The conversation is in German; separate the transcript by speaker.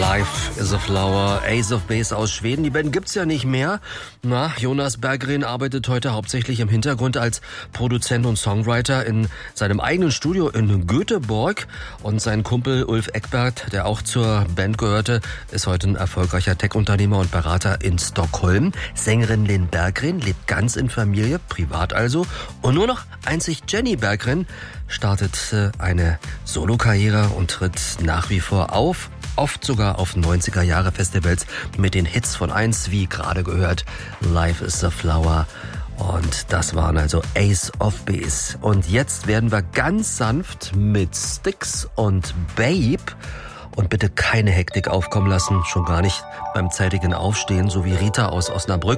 Speaker 1: Life is a Flower, Ace of Base aus Schweden. Die Band gibt's ja nicht mehr. Jonas Berggren arbeitet heute hauptsächlich im Hintergrund als Produzent und Songwriter in seinem eigenen Studio in Göteborg. Und sein Kumpel Ulf Ekberg, der auch zur Band gehörte, ist heute ein erfolgreicher Tech-Unternehmer und Berater in Stockholm. Sängerin Linn Berggren lebt ganz in Familie, privat also. Und nur noch einzig Jenny Berggren startet eine Solokarriere und tritt nach wie vor auf, oft sogar auf 90er-Jahre-Festivals mit den Hits von einst, wie gerade gehört, Life is a Flower. Und das waren also Ace of Base. Und jetzt werden wir ganz sanft mit Styx und Babe. Und bitte keine Hektik aufkommen lassen, schon gar nicht beim zeitigen Aufstehen, so wie Rita aus Osnabrück.